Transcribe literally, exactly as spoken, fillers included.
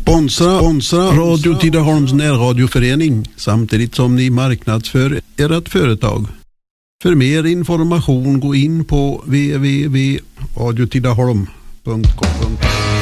Sponsra, sponsra Radio Tidaholms närradioförening samtidigt som ni marknadsför ert företag. För mer information gå in på w w w punkt radio tidaholm punkt com.